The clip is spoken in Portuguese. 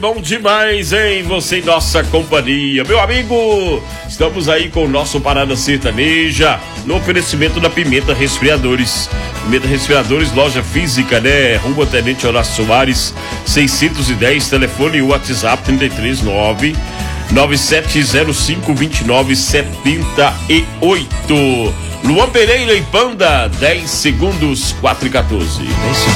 bom demais, hein? Você em nossa companhia. Meu amigo, estamos aí com o nosso Parada Sertaneja, no oferecimento da Pimenta Resfriadores. Pimenta Resfriadores, loja física, né? Rua Tenente Horácio Soares, 610, telefone e WhatsApp 339 9705-2978. Luan Pereira e Panda, 10 segundos, 4 e 14.